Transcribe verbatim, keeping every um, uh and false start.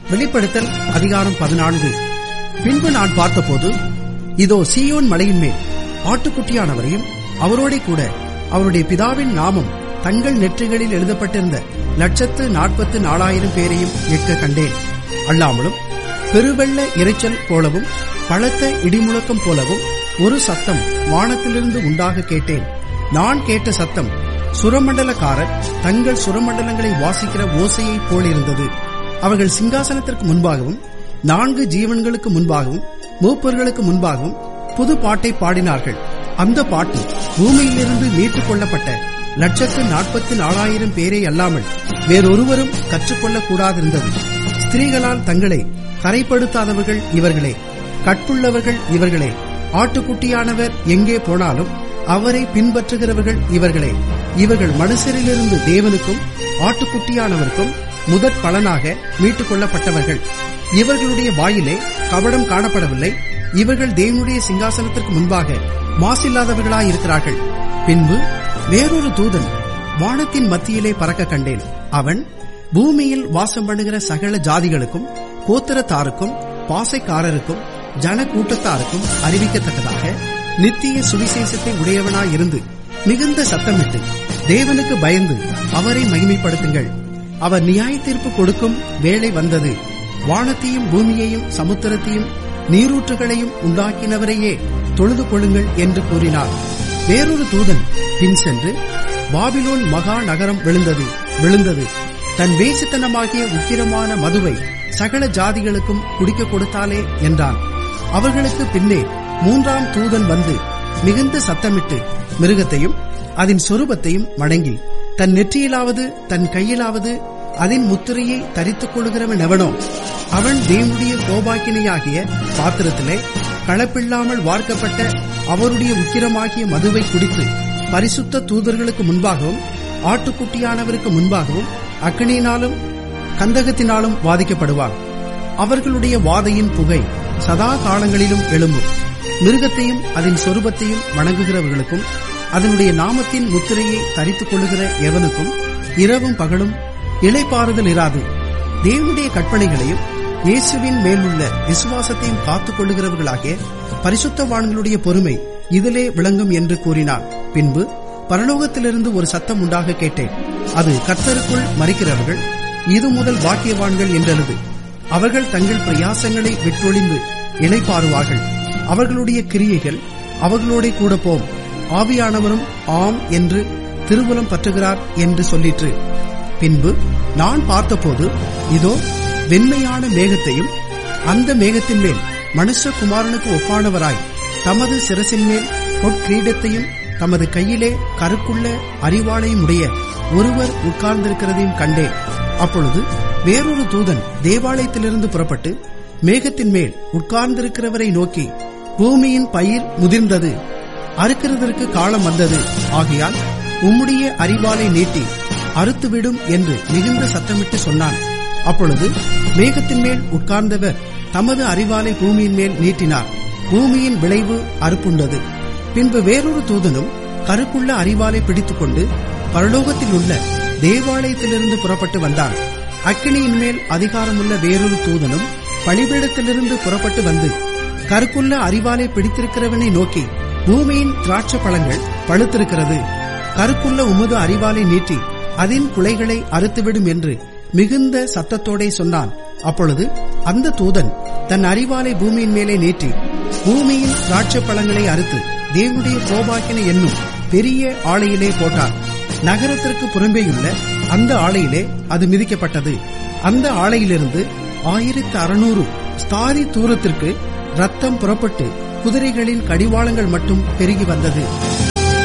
வெளிப்படுத்தல் அதிகாரம் பதினான்கு. பின்பு நான் பார்த்தபோது, இதோ சீயோன் மலையின் மேல் ஆட்டுக்குட்டியானவரையும் அவரோட கூட அவருடைய பிதாவின் நாமம் தங்கள் நெற்றிகளில் எழுதப்பட்டிருந்த லட்சத்து நாற்பத்து நாலாயிரம் பேரையும் நிற்க கண்டேன். அல்லாமலும் பெருவெள்ள இரைச்சல் போலவும் பலத்த இடிமுழக்கம் போலவும் ஒரு சத்தம் வானத்திலிருந்து உண்டாக கேட்டேன். நான் கேட்ட சத்தம் சுரமண்டலக்காரர் தங்கள் சுரமண்டலங்களை வாசிக்கிற ஓசையைப் போலிருந்தது. அவர்கள் சிங்காசனத்திற்கு முன்பாகவும் நான்கு ஜீவன்களுக்கு முன்பாகவும் மூப்பர்களுக்கு முன்பாகவும் புது பாட்டை பாடினார்கள். அந்த பாட்டு பூமியிலிருந்து மீட்டுக் கொள்ளப்பட்ட லட்சத்து நாற்பத்தி நாலாயிரம் பேரே அல்லாமல் வேறொருவரும் கற்றுக்கொள்ளக் கூடாதிருந்தது. ஸ்திரீகளால் தங்களை கரைப்படுத்தாதவர்கள் இவர்களே, கற்புள்ளவர்கள் இவர்களே, ஆட்டுக்குட்டியானவர் எங்கே போனாலும் அவரை பின்பற்றுகிறவர்கள் இவர்களே. இவர்கள் மனுஷரிலிருந்து தேவனுக்கும் ஆட்டுக்குட்டியானவருக்கும் முதற் பலனாக மீட்டுக் கொள்ளப்பட்டவர்கள். இவர்களுடைய வாயிலே கபடம் காணப்படவில்லை. இவர்கள் தேவனுடைய சிங்காசனத்திற்கு முன்பாக மாசில்லாதவர்களாயிருக்கிறார்கள். பின்பு வேறொரு தூதன் வானத்தின் மத்தியிலே பறக்க கண்டேன். அவன் பூமியில் வாசம் பண்ணுகிற சகல ஜாதிகளுக்கும் கோத்திரத்தாருக்கும் பாசைக்காரருக்கும் ஜன கூட்டத்தாருக்கும் அறிவிக்கத்தக்கதாக நித்திய சுவிசேஷத்தை உடையவனாயிருந்து மிகுந்த சத்தமிட்டு, தேவனுக்கு பயந்து அவரை மகிமைப்படுத்துங்கள். அவர் நியாய தீர்ப்பு கொடுக்கும் வேளை வந்தது. வானத்தையும் பூமியையும் சமுத்திரத்தையும் நீரூற்றுகளையும் உண்டாக்கினவரையே தொழுது கொள்ளுங்கள் என்று கூறினார். வேறொரு தூதன் பின் சென்று, பாபிலோன் மகா நகரம் விழுந்தது விழுந்தது தன் வேசித்தனமாகிய உக்கிரமான மதுவை சகல ஜாதிகளுக்கும் குடிக்க கொடுத்தாலே என்றான். அவர்களுக்கு பின்னே மூன்றாம் தூதன் வந்து மிகுந்த சத்தமிட்டு மிருகத்தையும் அதன் சொரூபத்தையும் வணங்கி, தன் நெற்றியிலாவது தன் கையிலாவது அதன் முத்திரையை தரித்துக் கொள்கிறவன் எவனோ அவன் தேவனுடைய கோபாக்கினையாகிய பாத்திரத்திலே கலப்பில்லாமல் வார்க்கப்பட்ட அவருடைய உக்கிரமாகிய மதுவை குடித்து பரிசுத்த தூதர்களுக்கு முன்பாகவும் ஆட்டுக்குட்டியானவருக்கு முன்பாகவும் அக்கினியினாலும் கந்தகத்தினாலும் வாதிக்கப்படுவார். அவர்களுடைய வாதையின் புகை சதா காலங்களிலும் எழும்பும். மிருகத்தையும் அதன் சொரூபத்தையும் வணங்குகிறவர்களுக்கும் அதனுடைய நாமத்தின் முத்திரையை தரித்துக் கொள்ளுகிற எவனுக்கும் இரவும் பகலும் இளைப்பாறுதல் இராது. தேவனுடைய கற்பனைகளையும் இயேசுவின் மேலுள்ள விசுவாசத்தையும் காத்துக் கொள்ளுகிறவர்களாகிய பரிசுத்தவான்களுடைய பொறுமை இதிலே விளங்கும் என்று கூறினார். பின்பு பரலோகத்திலிருந்து ஒரு சத்தம் உண்டாக கேட்டேன். அது கர்த்தருக்குள் மரிக்கிறவர்கள் இது முதல் பாக்கியவான்கள் என்றது. அவர்கள் தங்கள் பிரயாசங்களை விட்டொழிந்து இளைப்பாறுவார்கள். அவர்களுடைய கிரியைகள் அவர்களோட கூட போம். ஆவியானவரும் ஆம் என்று திருவுலம் பற்றுகிறார் என்று சொல்லிற்று. பின்பு நான் பார்த்தபோது, இதோ வெண்மையான மேகத்தையும் அந்த மேகத்தின் மேல் மனுஷகுமாரனுக்கு ஒப்பானவராய் தமது சிரசின் மேல் பொற்கிரீடத்தையும் தமது கையிலே கருக்குள்ள அரிவாளையும் உடைய ஒருவர் உட்கார்ந்திருக்கிறதையும் கண்டேன். அப்பொழுது வேறொரு தூதன் தேவாலயத்திலிருந்து புறப்பட்டு மேகத்தின் மேல் உட்கார்ந்திருக்கிறவரை நோக்கி, பூமியின் பயிர் முதிர்ந்தது, அறுக்கிறதற்கு காலம் வந்தது. ஆகையால் உம்முடைய அரிவாளை நீட்டி அறுத்துவிடும் என்று மிகுந்த சத்தமிட்டு சொன்னான். அப்பொழுது மேகத்தின் மேல் உட்கார்ந்தவர் தமது அரிவாளை பூமியின் மேல் நீட்டினார். பூமியின் விளைவு அறுப்புண்டது. பின்பு வேறொரு தூதனும் கருக்குள்ள அரிவாளை பிடித்துக் கொண்டு பரலோகத்தில் உள்ள தேவாலயத்திலிருந்து புறப்பட்டு வந்தான். அக்கினியின் மேல் அதிகாரமுள்ள வேறொரு தூதனும் பலிபீடத்திலிருந்து புறப்பட்டு வந்து கருக்குள்ள அரிவாளை பிடித்திருக்கிறவனை நோக்கி, பூமியின் திராட்சை பழங்கள் பழுத்திருக்கிறது, கருக்குள்ள உமது அரிவாளை நீட்டி அதன் குலைகளை அறுத்துவிடும் என்று மிகுந்த சத்தத்தோடே சொன்னான். அப்பொழுது அந்த தூதன் தன் அரிவாளை பூமியின் மேலே நீட்டி பூமியின் திராட்சை பழங்களை அறுத்து தேவனுடைய கோபாக்கினை என்னும் பெரிய ஆலையிலே போட்டார். நகரத்திற்கு புறம்பேயுள்ள அந்த ஆலையிலே அது மிதிக்கப்பட்டது. அந்த ஆலையிலிருந்து ஆயிரத்து அறுநூறு ஸ்தாரி தூரத்திற்கு ரத்தம் புறப்பட்டு குதிரைகளின் கடிவாளங்கள் மட்டும் பெருகி வந்தது.